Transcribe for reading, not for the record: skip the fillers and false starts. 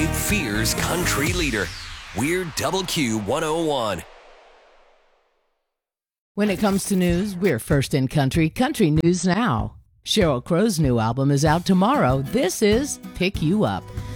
Cape Fear's country leader. We're Double Q 101. When it comes to news, we're first in country. Country News Now. Sheryl Crow's new album is out tomorrow. This is Pick You Up.